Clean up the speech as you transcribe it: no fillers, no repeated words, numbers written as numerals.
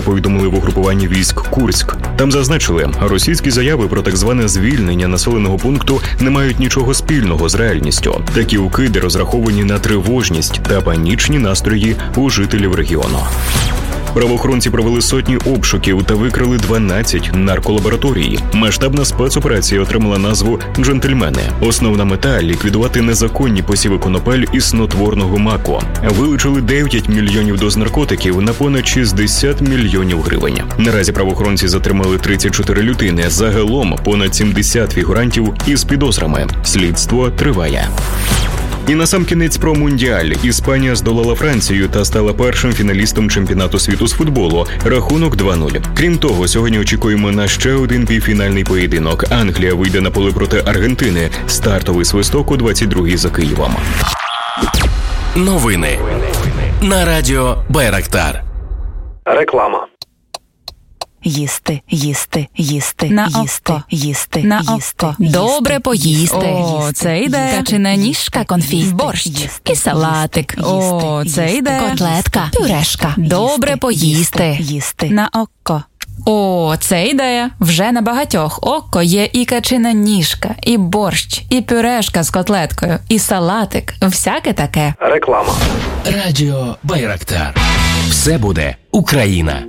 повідомили в угрупуванні військ Курськ. Там зазначили, російські заяви про так зване звільнення населеного пункту не мають нічого спільного з реальністю. Такі укиди розраховані на тривожність та панічні настрої у жителів регіону. Правоохоронці провели сотні обшуків та викрили 12 нарколабораторій. Масштабна спецоперація отримала назву «Джентльмени». Основна мета – ліквідувати незаконні посіви конопель і снотворного маку. Вилучили 9 мільйонів доз наркотиків на понад 60 мільйонів гривень. Наразі правоохоронці затримали 34 людини, загалом понад 70 фігурантів із підозрами. Слідство триває. І насамкінець про Мундіаль. Іспанія здолала Францію та стала першим фіналістом чемпіонату світу з футболу. Рахунок 2-0. Крім того, сьогодні очікуємо на ще один півфінальний поєдинок. Англія вийде на поле проти Аргентини. Стартовий свисток о 22-й за Києвом. Новини на радіо Байрактар. Реклама. Їсти, їсти, їсти, на їсти, око, їсти, на їсти, око. їсти, Добре поїсти. їсти, О, це йде. Качина ніжка, конфіт, Борщ. їсти, І салатик. їсти, О, їсти, це їсти, йде. Котлетка, пюрешка. Добре їсти, поїсти. їсти. На око. О, це ідея. Вже на багатьох око є і качина ніжка, і борщ, і пюрешка з котлеткою, і салатик. Всяке таке. Реклама. Радіо Байрактар. Все буде Україна.